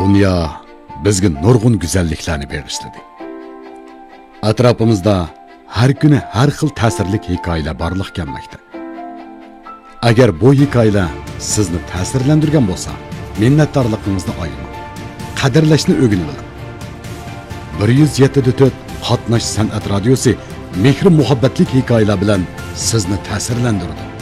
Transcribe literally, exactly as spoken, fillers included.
Dünya bizga nurg'un go'zalliklarni bag'ishladi. Atrofimizda har kuni har xil ta'sirli hikoyalar borliq kelmoqda. Agar bu hikoyalar sizni ta'sirlantirgan bo'lsa, minnatdorligingizni ayamang. Qadrlashni o'rganib oling. bir yuz yetti nuqta to'rt Qatnash san'at radiosi mehr muhabbatlik hikoyalar bilan sizni ta'sirlantirdi.